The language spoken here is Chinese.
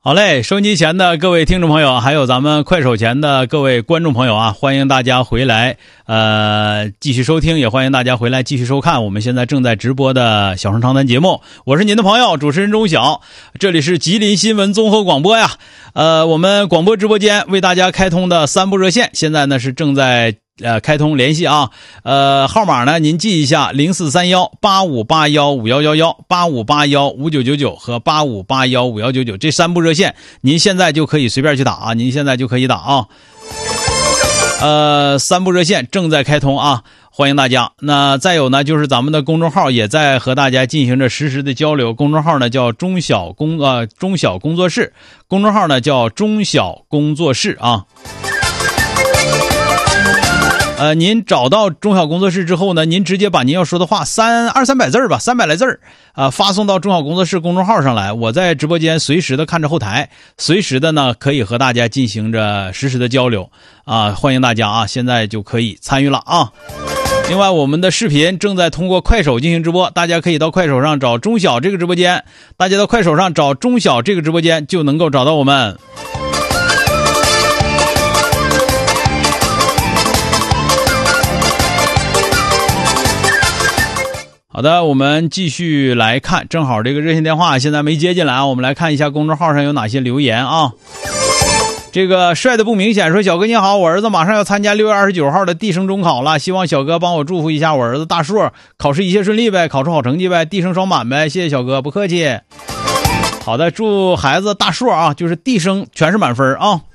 好嘞，收音机前的各位听众朋友，还有咱们快手前的各位观众朋友啊，欢迎大家回来继续收听，也欢迎大家回来继续收看我们现在正在直播的小声长谈节目。我是您的朋友主持人钟晓，这里是吉林新闻综合广播呀。我们广播直播间为大家开通的3部热线，现在呢是正在开通联系啊，号码呢您记一下：0431-8581-5111、8581-5999和8581-5199这3部热线，您现在就可以随便去打啊，您现在就可以打啊。3部热线正在开通啊，欢迎大家。那再有呢，就是咱们的公众号也在和大家进行着实时的交流，公众号呢叫中小工作室，公众号呢叫中小工作室啊。您找到中小工作室之后呢，您直接把您要说的话200-300字吧，300来字发送到中小工作室公众号上来。我在直播间随时的看着后台，随时的呢可以和大家进行着实时的交流啊，欢迎大家啊，现在就可以参与了啊。另外，我们的视频正在通过快手进行直播，大家可以到快手上找中小这个直播间，大家到快手上找中小这个直播间就能够找到我们。好的，我们继续来看，正好这个热线电话现在没接进来啊，我们来看一下公众号上有哪些留言啊。这个帅的不明显说，小哥你好，我儿子马上要参加6月29号的地升中考了，希望小哥帮我祝福一下我儿子大硕，考试一切顺利呗，考出好成绩呗，地升双满呗，谢谢小哥，不客气。好的，祝孩子大硕啊，就是地升全是满分啊。